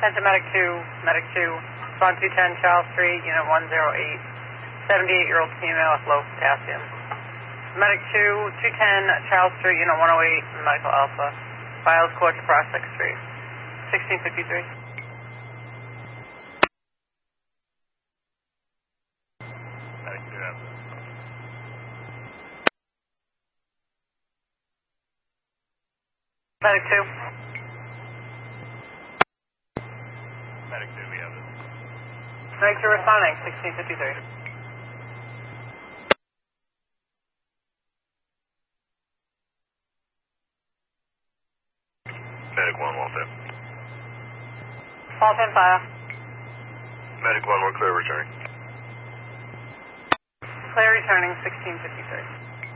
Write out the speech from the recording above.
Attention Medic 2, Medic 2, Spawn 210 Charles Street, Unit 108, 78-year-old female with low potassium. Medic 2, 210 Charles Street, Unit 108, Medical Alpha, Files Court to Prospect Street, 1653. Medic 2 have this. Medic 2. Medic 2, we have this. Medic 2 responding, 1653. Medic 1, Walter. Walton, fire. Medic 1, we're clear returning. Clear returning, 1653.